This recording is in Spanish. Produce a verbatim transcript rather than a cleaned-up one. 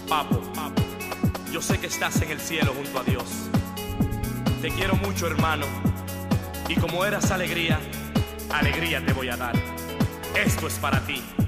Papo, yo sé que estás en el cielo junto a Dios. Te quiero mucho, hermano, y como eras alegría, alegría te voy a dar. Esto es para ti.